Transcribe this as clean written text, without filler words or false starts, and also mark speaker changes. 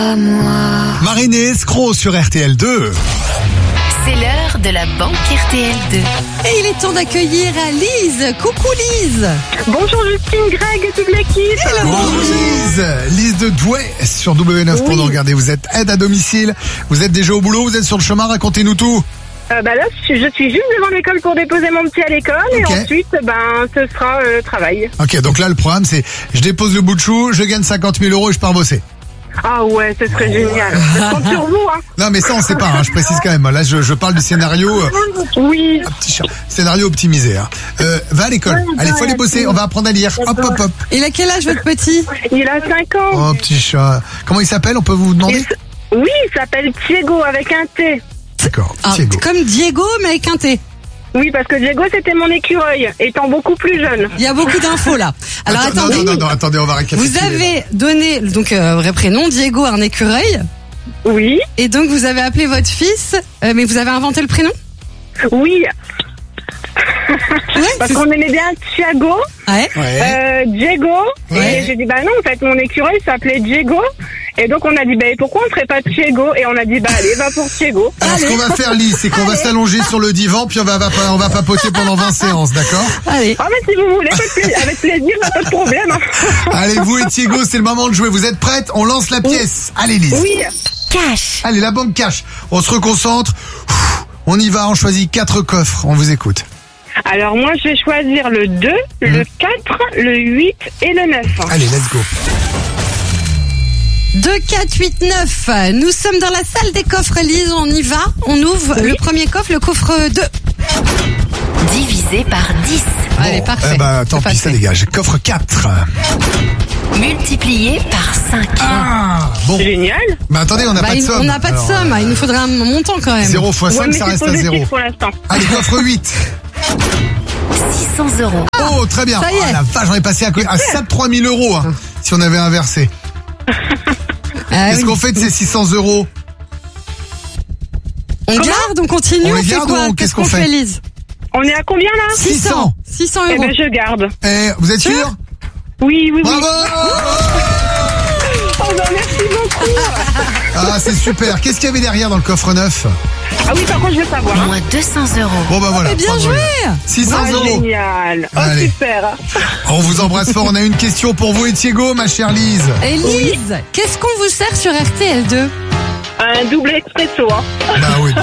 Speaker 1: Marinée Escroc sur RTL2.
Speaker 2: C'est l'heure de la banque RTL2.
Speaker 3: Et il est temps d'accueillir Lise. Coucou Lise.
Speaker 4: Bonjour Justine, Greg et toute l'équipe.
Speaker 1: Bonjour Lise. Lise de Douai sur W9 pour nous regarder. Vous êtes aide à domicile. Vous êtes déjà au boulot, vous êtes sur le chemin, racontez-nous tout.
Speaker 4: Là, je suis juste devant l'école pour déposer mon petit à l'école et ensuite, ce sera travail.
Speaker 1: Ok, donc là le programme c'est je dépose le bout de chou, je gagne 50 000 € et je pars bosser.
Speaker 4: Ah ouais, ce serait génial. Je compte sur vous, hein.
Speaker 1: Non mais ça on sait pas, je précise quand même. Là je parle du scénario.
Speaker 4: Oui.
Speaker 1: Petit chat. Scénario optimisé. Va à l'école. Allez, faut aller bosser. On va apprendre à lire. Hop, hop, hop.
Speaker 3: Il a quel âge votre petit?
Speaker 4: Il a 5 ans.
Speaker 1: Oh petit chat. Comment il s'appelle? On peut vous demander?
Speaker 4: Oui, il s'appelle Diego avec un T.
Speaker 1: D'accord.
Speaker 3: Ah,
Speaker 1: Diego.
Speaker 3: comme Diego mais avec un T.
Speaker 4: Oui, parce que Diego c'était mon écureuil, étant beaucoup plus jeune.
Speaker 3: Il y a beaucoup d'infos là. Alors attendez.
Speaker 1: Non, attendez, on va récapituler.
Speaker 3: Vous avez donné donc vrai prénom Diego un écureuil.
Speaker 4: Oui.
Speaker 3: Et donc vous avez appelé votre fils, mais vous avez inventé le prénom?
Speaker 4: Oui.
Speaker 3: Ouais,
Speaker 4: Parce qu'on aimait bien Thiago,
Speaker 1: Ouais.
Speaker 4: Diego,
Speaker 1: Ouais.
Speaker 4: et j'ai dit non, en fait mon écureuil s'appelait Diego, et donc on a dit pourquoi on ferait pas Thiago, et on a dit allez, va pour Thiago.
Speaker 1: Alors ce qu'on va faire Lise, c'est qu'on va s'allonger sur le divan puis on va papoter pendant 20 séances, d'accord?
Speaker 3: Allez.
Speaker 4: Ah mais si vous voulez, avec plaisir, pas de problème. Hein.
Speaker 1: Allez, vous et Diego, c'est le moment de jouer. Vous êtes prêtes? On lance la pièce. Allez Lise.
Speaker 4: Oui.
Speaker 2: Cash.
Speaker 1: Allez, la banque cash. On se reconcentre. On y va, on choisit 4 coffres. On vous écoute.
Speaker 4: Alors moi je vais choisir le 2, le 4, le 8 et le 9.
Speaker 1: Allez, let's go.
Speaker 3: 2, 4, 8, 9. Nous sommes dans la salle des coffres, Lise. On y va. On ouvre le premier coffre, le coffre 2.
Speaker 2: Divisé par 10.
Speaker 3: Allez, parfait.
Speaker 1: Tant
Speaker 3: C'est
Speaker 1: pis, ça
Speaker 3: passé.
Speaker 1: dégage. Coffre 4.
Speaker 2: Multiplié par 5.
Speaker 1: Ah, bon.
Speaker 4: Génial.
Speaker 1: Attendez, on n'a pas de somme.
Speaker 3: On n'a pas de
Speaker 1: Alors,
Speaker 3: somme. Il nous faudrait un montant quand même.
Speaker 1: 0 x 5,
Speaker 4: mais
Speaker 1: ça
Speaker 4: c'est
Speaker 1: reste à
Speaker 4: positif
Speaker 1: 0.
Speaker 4: pour l'instant.
Speaker 1: Allez, coffre 8.
Speaker 2: 600 €.
Speaker 1: Oh, très bien.
Speaker 3: ça y est.
Speaker 1: Oh, la vache, j'en ai passé à ça de 3 000 €, si on avait inversé.
Speaker 3: Ah
Speaker 1: Qu'est-ce
Speaker 3: oui.
Speaker 1: qu'on fait de ces 600 €?
Speaker 3: On garde, on continue,
Speaker 1: On
Speaker 3: on
Speaker 1: les
Speaker 3: fait
Speaker 1: garde
Speaker 3: quoi?
Speaker 1: ou
Speaker 3: Qu'est-ce qu'on fait, Lise?
Speaker 4: On est à combien là?
Speaker 1: 600.
Speaker 3: 600
Speaker 4: Eh
Speaker 3: euros.
Speaker 4: je garde.
Speaker 1: Vous êtes sûr?
Speaker 4: Oui.
Speaker 1: Bravo!
Speaker 4: Oh merci beaucoup.
Speaker 1: Ah, c'est super. Qu'est-ce qu'il y avait derrière dans le coffre 9?
Speaker 4: Ah oui, par contre je veux savoir.
Speaker 2: Moins 200 €.
Speaker 1: Bon, voilà.
Speaker 3: Mais bien
Speaker 1: Bravo.
Speaker 3: joué!
Speaker 1: 600
Speaker 4: Ah,
Speaker 1: €.
Speaker 4: génial. Oh
Speaker 1: Allez.
Speaker 4: super.
Speaker 1: On vous embrasse fort. On a une question pour vous et Diego, ma chère Lise.
Speaker 3: Et Lise, qu'est-ce qu'on vous sert sur RTL2?
Speaker 4: Un double expresso. Hein.
Speaker 1: Bah oui.